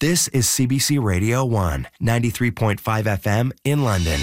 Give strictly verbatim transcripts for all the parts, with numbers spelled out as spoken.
This is C B C Radio one, ninety-three point five F M in London.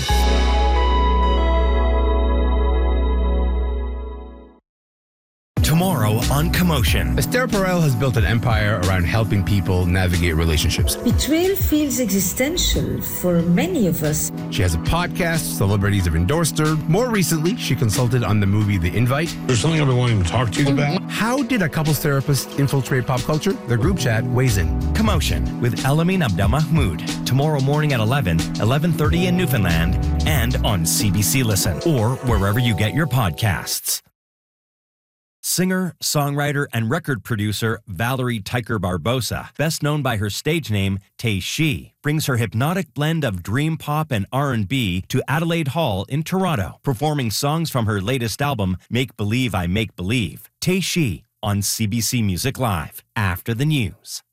Tomorrow on Commotion. Esther Perel has built an empire around helping people navigate relationships. Betrayal feels existential for many of us. She has a podcast, celebrities have endorsed her. More recently, she consulted on the movie The Invite. There's something I've been wanting to talk to you about. How did a couples therapist infiltrate pop culture? Their group chat weighs in. Commotion with Elamin Abdelmahmoud. Tomorrow morning at eleven, eleven thirty in Newfoundland, and on C B C Listen or wherever you get your podcasts. Singer, songwriter, and record producer Valerie Tyker Barbosa, best known by her stage name Tay Shi, brings her hypnotic blend of dream pop and R and B to Adelaide Hall in Toronto, performing songs from her latest album, Make Believe I Make Believe. Tay Shi on C B C Music Live after the news.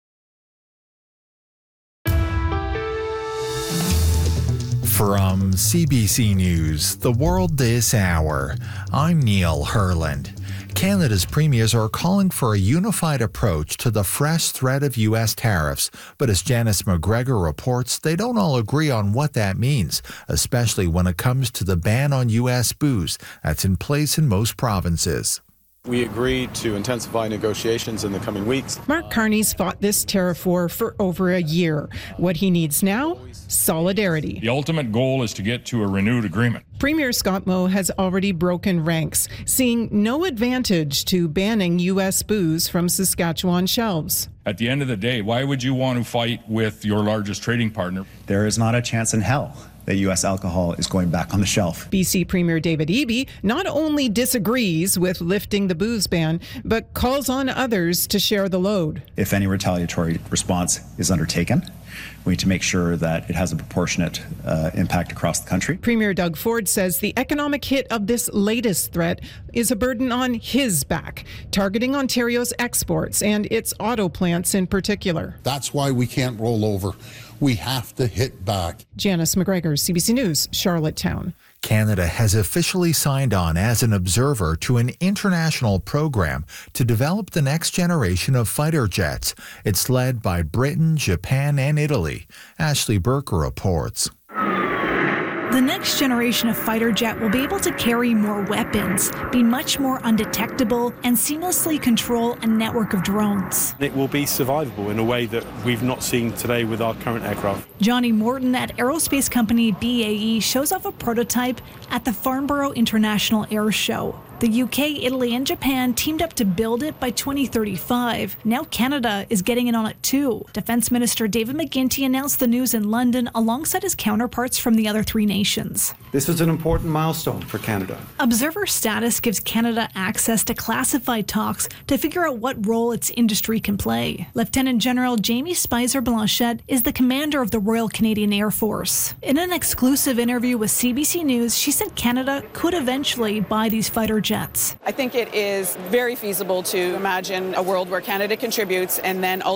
From C B C News, The World This Hour, I'm Neil Herland. Canada's premiers are calling for a unified approach to the fresh threat of U S tariffs, but as Janice McGregor reports, they don't all agree on what that means, especially when it comes to the ban on U S booze that's in place in most provinces. We agreed to intensify negotiations in the coming weeks. Mark Carney's fought this tariff war for over a year. What he needs now? Solidarity. The ultimate goal is to get to a renewed agreement. Premier Scott Moe has already broken ranks, seeing no advantage to banning U S booze from Saskatchewan shelves. At the end of the day, why would you want to fight with your largest trading partner? There is not a chance in hell that U S alcohol is going back on the shelf. B C Premier David Eby not only disagrees with lifting the booze ban, but calls on others to share the load. If any retaliatory response is undertaken, we need to make sure that it has a proportionate uh, impact across the country. Premier Doug Ford says the economic hit of this latest threat is a burden on his back, targeting Ontario's exports and its auto plants in particular. That's why we can't roll over. We have to hit back. Janice McGregor, C B C News, Charlottetown. Canada has officially signed on as an observer to an international program to develop the next generation of fighter jets. It's led by Britain, Japan, and Italy. Ashley Burke reports. The next generation of fighter jet will be able to carry more weapons, be much more undetectable, and seamlessly control a network of drones. It will be survivable in a way that we've not seen today with our current aircraft. Johnny Morton at aerospace company B A E shows off a prototype at the Farnborough International Air Show. The U K, Italy, and Japan teamed up to build it by twenty thirty-five. Now Canada is getting in on it too. Defence Minister David McGuinty announced the news in London alongside his counterparts from the other three nations. This is an important milestone for Canada. Observer status gives Canada access to classified talks to figure out what role its industry can play. Lieutenant General Jamie Spicer Blanchette is the commander of the Royal Canadian Air Force. In an exclusive interview with C B C News, she said Canada could eventually buy these fighter jets. I think it is very feasible to imagine a world where Canada contributes and then